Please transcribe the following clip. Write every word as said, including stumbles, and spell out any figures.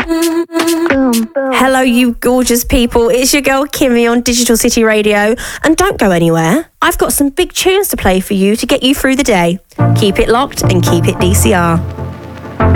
Hello, you gorgeous people. It's your girl Kimmy on Digital City Radio. And don't go anywhere. I've got some big tunes to play for you to get you through the day. Keep it locked and keep it D C R.